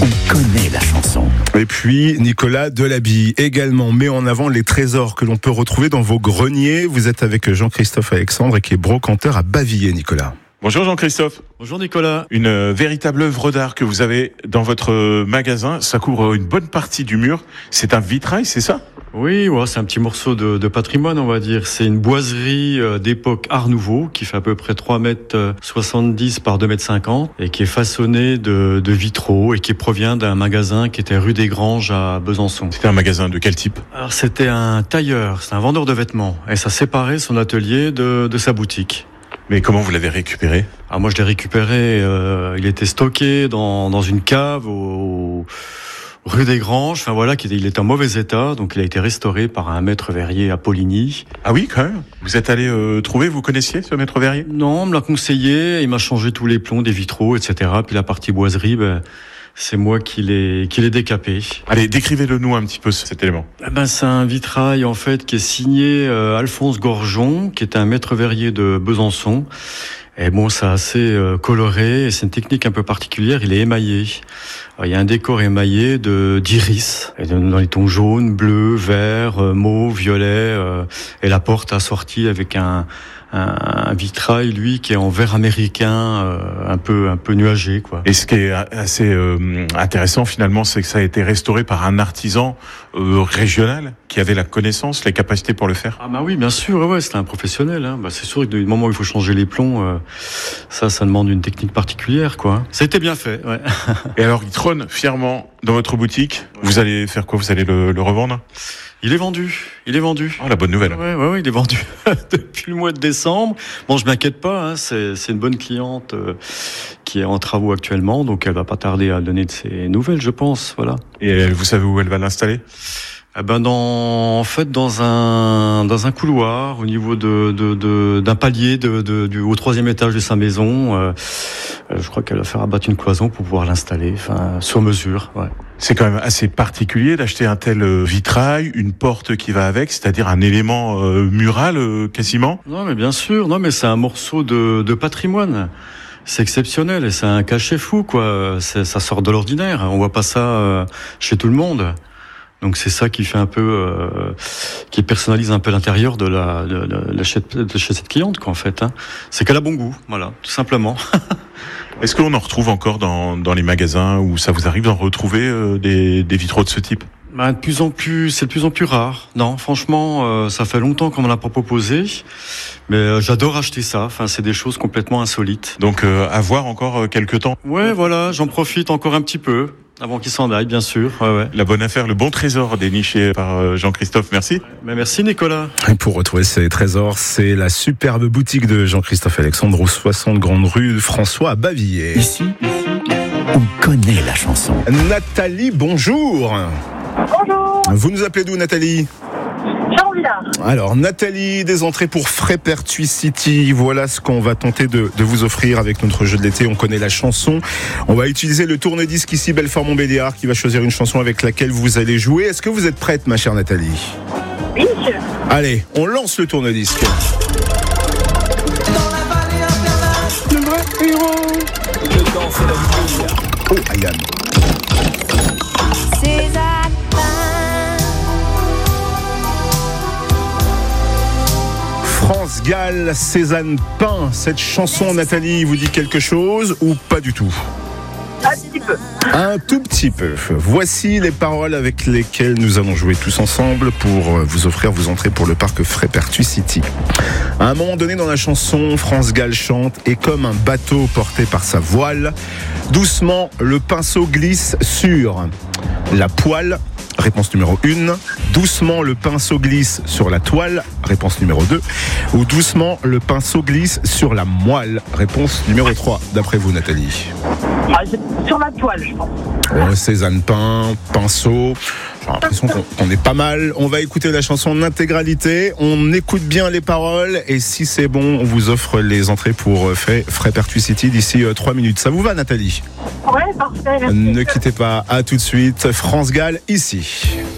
On connaît la chanson. Et puis, Nicolas Delabille également met en avant les trésors que l'on peut retrouver dans vos greniers. Vous êtes avec Jean-Christophe Alexandre, qui est brocanteur à Bavilliers, Nicolas. Bonjour Jean-Christophe. Bonjour Nicolas. Une véritable œuvre d'art que vous avez dans votre magasin. Ça couvre une bonne partie du mur. C'est un vitrail, c'est ça ? Oui, ouais, c'est un petit morceau de patrimoine, on va dire. C'est une boiserie d'époque Art Nouveau qui fait à peu près 3,70 m par 2,50 m et qui est façonnée de vitraux et qui provient d'un magasin qui était rue des Granges à Besançon. C'était un magasin de quel type ? Alors c'était un tailleur, c'est un vendeur de vêtements et ça séparait son atelier de sa boutique. Mais comment vous l'avez récupéré ? Alors moi je l'ai récupéré, il était stocké dans une cave rue des Granges, enfin voilà, il était en mauvais état, donc il a été restauré par un maître verrier à Poligny. Ah oui, quand même. Vous êtes allé trouver, vous connaissiez ce maître verrier ? Non, on me l'a conseillé, il m'a changé tous les plombs, des vitraux, etc. Puis la partie boiserie, c'est moi qui l'ai décapé. Allez, décrivez-le nous un petit peu cet élément. C'est un vitrail en fait qui est signé Alphonse Gorgeon, qui est un maître verrier de Besançon. Et bon, c'est assez coloré et c'est une technique un peu particulière. Il est émaillé. Alors, il y a un décor émaillé d'iris, dans les tons jaune, bleu, vert, mauve, violet, et la porte assortie avec un vitrail, lui, qui est en verre américain, un peu nuagé, quoi. Et ce qui est assez intéressant finalement, c'est que ça a été restauré par un artisan régional qui avait la connaissance, les capacités pour le faire. Ah bah oui, bien sûr, ouais, c'était un professionnel. Hein. C'est sûr que du moment où il faut changer les plombs, ça demande une technique particulière, quoi. Ça a été bien fait, ouais. Et alors, il trône fièrement dans votre boutique. Vous allez faire quoi ? Vous allez le revendre ? Il est vendu. Oh, la bonne nouvelle. Ouais, il est vendu depuis le mois de décembre. Bon, je m'inquiète pas, hein, c'est une bonne cliente qui est en travaux actuellement, donc elle va pas tarder à donner de ses nouvelles, je pense, voilà. Et vous savez où elle va l'installer ? Dans un couloir au niveau d'un palier au 3e étage de sa maison. Je crois qu'elle va faire abattre une cloison pour pouvoir l'installer, sur mesure, ouais. C'est quand même assez particulier d'acheter un tel vitrail, une porte qui va avec, c'est-à-dire un élément mural quasiment. Non, mais bien sûr, c'est un morceau de patrimoine. C'est exceptionnel et c'est un cachet fou, quoi. Ça sort de l'ordinaire. On voit pas ça chez tout le monde. Donc c'est ça qui fait un peu, qui personnalise un peu l'intérieur chez cette cliente, quoi, en fait. Hein. C'est qu'elle a bon goût, voilà, tout simplement. Est-ce qu'on en retrouve encore dans les magasins où ça vous arrive d'en retrouver des vitraux de ce type ? C'est de plus en plus rare. Non, franchement, ça fait longtemps qu'on m'en a pas proposé, mais j'adore acheter ça. C'est des choses complètement insolites. Donc à voir encore quelques temps. Ouais, voilà, j'en profite encore un petit peu. Avant qu'il s'en aille, bien sûr. Ouais. La bonne affaire, le bon trésor déniché par Jean-Christophe, merci. Merci Nicolas. Et pour retrouver ces trésors, c'est la superbe boutique de Jean-Christophe Alexandre au 60 Grande Rue François à Bavilliers. Ici, on connaît la chanson. Nathalie, bonjour. Bonjour. Vous nous appelez d'où, Nathalie ? Jean-Villard. Alors, Nathalie, des entrées pour Frépertuis City. Voilà ce qu'on va tenter de vous offrir avec notre jeu de l'été. On connaît la chanson. On va utiliser le tourne-disque ici, Belfort-Montbéliard, qui va choisir une chanson avec laquelle vous allez jouer. Est-ce que vous êtes prête, ma chère Nathalie ? Oui, monsieur. Allez, on lance le tourne-disque. Le vrai héros. Le temps, c'est la vie. Oh, Ayane. France Gall, Cézanne Pain. Cette chanson, Nathalie, vous dit quelque chose ou pas du tout ? Un petit peu. Un tout petit peu. Voici les paroles avec lesquelles nous allons jouer tous ensemble pour vous offrir vos entrées pour le parc Frépertuis City. À un moment donné dans la chanson, France Gall chante « Et comme un bateau porté par sa voile, doucement le pinceau glisse sur la poêle ». Réponse numéro 1. Doucement le pinceau glisse sur la toile. Réponse numéro 2. Ou doucement le pinceau glisse sur la moelle. Réponse numéro 3. D'après vous, Nathalie. Sur la toile, je pense. Oh, Cézanne Pain, pinceau. J'ai l'impression qu'on est pas mal. On va écouter la chanson en intégralité. On écoute bien les paroles. Et si c'est bon, on vous offre les entrées pour Frépertuis City d'ici 3 minutes. Ça vous va, Nathalie ? Ouais, parfait. Merci. Ne quittez pas. À tout de suite. France Gall, ici.